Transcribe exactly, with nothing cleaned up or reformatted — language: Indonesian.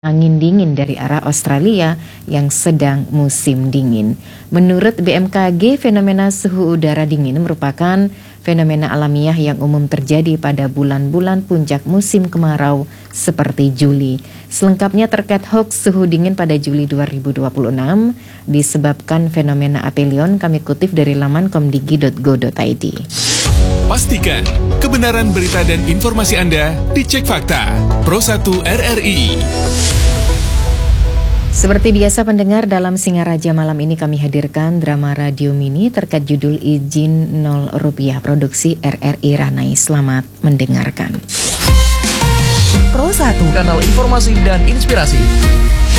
Angin dingin dari arah Australia yang sedang musim dingin. Menurut B M K G, fenomena suhu udara dingin merupakan fenomena alamiah yang umum terjadi pada bulan-bulan puncak musim kemarau seperti Juli. Selengkapnya terkait hoax suhu dingin pada Juli dua ribu dua puluh enam disebabkan fenomena apelion, kami kutip dari laman komdigi dot go dot i d. Pastikan kebenaran berita dan informasi Anda dicek fakta. Pro satu R R I. Seperti biasa pendengar, dalam Singaraja malam ini kami hadirkan drama radio mini terkait judul Izin nol rupiah produksi R R I Ranai. Selamat mendengarkan. Pro satu, kanal informasi dan inspirasi.